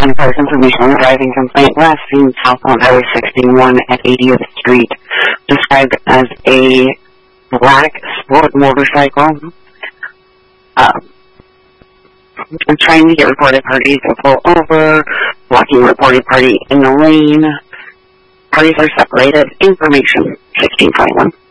10-cars information on the driving complaint. Last seen southbound Highway 61 at 80th Street. Described as a black sport motorcycle. I'm trying to get reported parties to pull over, blocking reported party in the lane. Parties are separated. Information 1621.